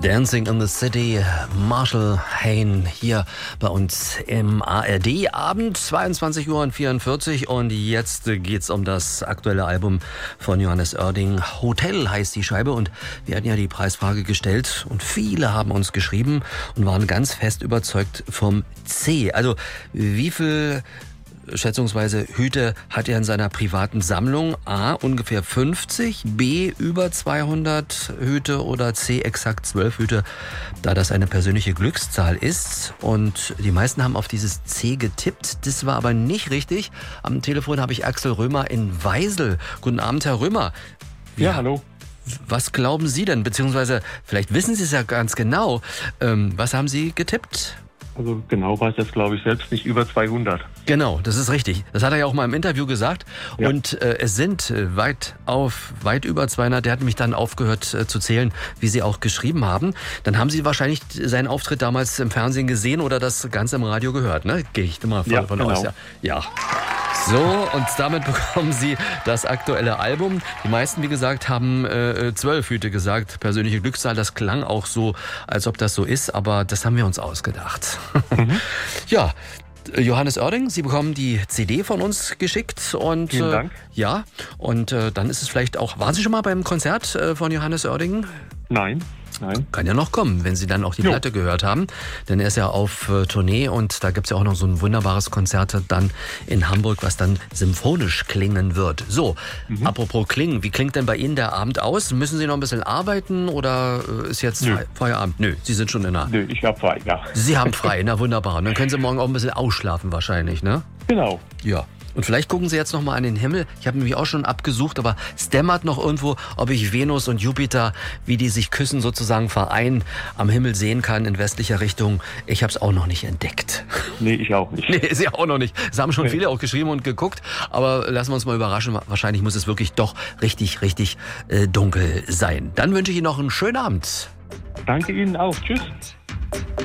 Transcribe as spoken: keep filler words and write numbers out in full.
Dancing in the City, Marshall Hayne hier bei uns im A R D-Abend, zweiundzwanzig Uhr vierundvierzig, und jetzt geht's um das aktuelle Album von Johannes Oerding. Hotel heißt die Scheibe, und wir hatten ja die Preisfrage gestellt und viele haben uns geschrieben und waren ganz fest überzeugt vom C. Also wie viel schätzungsweise Hüte hat er in seiner privaten Sammlung? A, ungefähr fünfzig, B, über zweihundert Hüte oder C, exakt zwölf Hüte, da das eine persönliche Glückszahl ist. Und die meisten haben auf dieses C getippt. Das war aber nicht richtig. Am Telefon habe ich Axel Römer in Weisel. Guten Abend, Herr Römer. Ja, ja, hallo. Was glauben Sie denn? Beziehungsweise, vielleicht wissen Sie es ja ganz genau. Ähm, was haben Sie getippt? Also genau weiß das, glaube ich, selbst nicht, über zweihundert. Genau, das ist richtig. Das hat er ja auch mal im Interview gesagt. Ja. Und äh, es sind äh, weit auf, weit über zweihundert. Der hat mich dann aufgehört äh, zu zählen, wie Sie auch geschrieben haben. Dann haben Sie wahrscheinlich seinen Auftritt damals im Fernsehen gesehen oder das Ganze im Radio gehört, ne? Gehe ich mal von, ja, von genau. aus. Ja. ja. So, und damit bekommen Sie das aktuelle Album. Die meisten, wie gesagt, haben äh, zwölf Hüte gesagt. Persönliche Glückszahl, das klang auch so, als ob das so ist, aber das haben wir uns ausgedacht. Mhm. Ja, Johannes Oerding, Sie bekommen die C D von uns geschickt. Und, Vielen Dank. Äh, ja, und äh, dann ist es vielleicht auch... Waren Sie schon mal beim Konzert äh, von Johannes Oerding? Nein. Nein. Kann ja noch kommen, wenn Sie dann auch die jo. Platte gehört haben. Denn er ist ja auf äh, Tournee, und da gibt's ja auch noch so ein wunderbares Konzert dann in Hamburg, was dann symphonisch klingen wird. So, mhm. apropos klingen, wie klingt denn bei Ihnen der Abend aus? Müssen Sie noch ein bisschen arbeiten oder äh, ist jetzt Nö. Feierabend? Nö, Sie sind schon in der... Nö, ich habe frei, ja. Sie haben frei, na wunderbar. Und dann können Sie morgen auch ein bisschen ausschlafen wahrscheinlich, ne? Genau. Ja. Und vielleicht gucken Sie jetzt noch mal an den Himmel. Ich habe nämlich auch schon abgesucht, aber es dämmert noch irgendwo, ob ich Venus und Jupiter, wie die sich küssen, sozusagen vereinen, am Himmel sehen kann in westlicher Richtung. Ich habe es auch noch nicht entdeckt. Nee, ich auch nicht. Nee, Sie auch noch nicht. Es haben schon nee. viele auch geschrieben und geguckt, aber lassen wir uns mal überraschen. Wahrscheinlich muss es wirklich doch richtig, richtig äh, dunkel sein. Dann wünsche ich Ihnen noch einen schönen Abend. Danke Ihnen auch. Tschüss.